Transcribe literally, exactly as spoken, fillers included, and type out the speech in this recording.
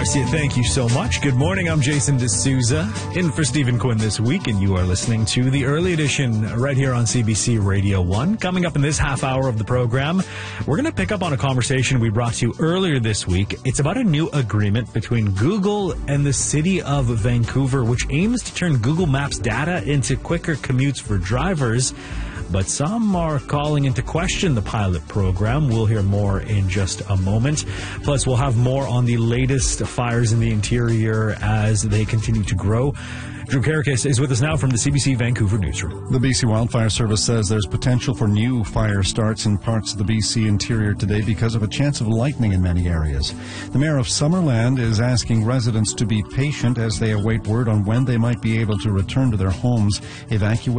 Marcia, thank you so much. Good morning, I'm Jason D'Souza, in for Stephen Quinn this week, and you are listening to the Early Edition right here on C B C Radio one. Coming up in this half hour of the program, we're going to pick up on a conversation we brought to you earlier this week. It's about a new agreement between Google and the city of Vancouver, which aims to turn Google Maps data into quicker commutes for drivers. But some are calling into question the pilot program. We'll hear more in just a moment. Plus, we'll have more on the latest fires in the interior as they continue to grow. Drew Karakis is with us now from the C B C Vancouver newsroom. The B C Wildfire Service says there's potential for new fire starts in parts of the B C interior today because of a chance of lightning in many areas. The mayor of Summerland is asking residents to be patient as they await word on when they might be able to return to their homes. Evacuate